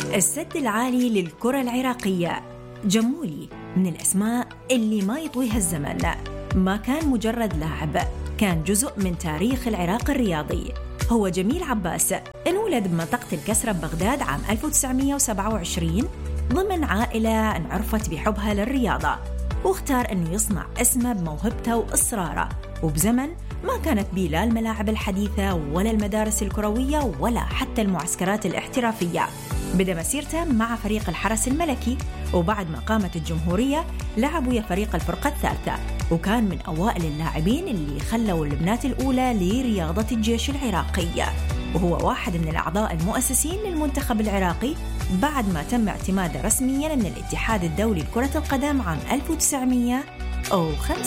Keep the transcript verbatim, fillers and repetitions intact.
السد العالي للكرة العراقية، جمولي من الأسماء اللي ما يطويها الزمن. ما كان مجرد لاعب، كان جزء من تاريخ العراق الرياضي. هو جميل عباس انولد بمنطقة الكسرة ببغداد عام ألف وتسعمائة وسبعة وعشرين ضمن عائلة انعرفت بحبها للرياضة، واختار أنه يصنع اسمه بموهبته وإصراره. وبزمن ما كانت بيه لا الملاعب الحديثة ولا المدارس الكروية ولا حتى المعسكرات الاحترافية. بدأ مسيرته مع فريق الحرس الملكي، وبعد ما قامت الجمهورية لعب ويا فريق الفرقة الثالثة، وكان من أوائل اللاعبين اللي خلوا اللبنات الأولى لرياضة الجيش العراقي، وهو واحد من الأعضاء المؤسسين للمنتخب العراقي بعد ما تم اعتماده رسمياً من الاتحاد الدولي لكرة القدم عام ألف وتسعمائة وخمسين.